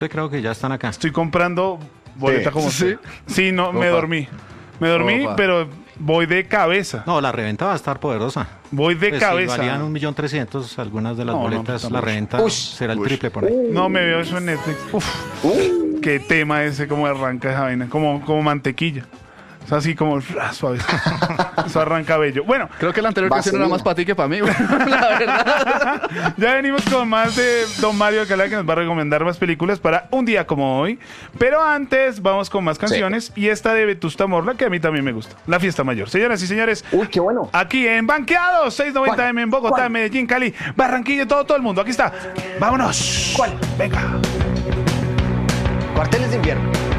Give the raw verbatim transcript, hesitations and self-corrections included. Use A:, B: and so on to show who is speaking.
A: Yo creo que ya están acá.
B: Estoy comprando boleta
C: Sí.
B: como
C: Sí.
B: usted. Sí, no, me
C: Opa.
B: dormí. Me dormí,
C: Opa.
B: pero voy de cabeza.
A: No, la reventa va a estar poderosa.
B: Voy de
A: Pues si
B: cabeza.
A: valían un millón trescientos algunas de las
B: No, no,
A: boletas,
B: pues,
A: la
B: tampoco.
A: reventa
C: Ush.
A: será el
C: Ush.
A: triple por ahí.
B: No me veo eso en Netflix. Uf, qué tema ese, cómo arranca esa vaina. Como, como mantequilla. Es así como ah, suave. Eso arranca bello. Bueno,
C: Creo que la anterior canción era
D: Vaselina.
C: más para ti que para mí, güey. La verdad.
B: ya venimos con más de Don Mario Alcalá, que nos va a recomendar más películas para un día como hoy. Pero antes vamos con más canciones. Y esta de Vetusta Morla, que a mí también me gusta. La Fiesta Mayor. Señoras y señores,
D: Uy, qué bueno.
B: aquí en Banqueados, seiscientos noventa
D: ¿Cuál?
B: M en Bogotá,
D: ¿Cuál?
B: Medellín, Cali, Barranquilla, todo, todo el mundo. Aquí está. Vámonos.
D: ¿Cuál?
B: Venga.
D: Cuarteles de invierno.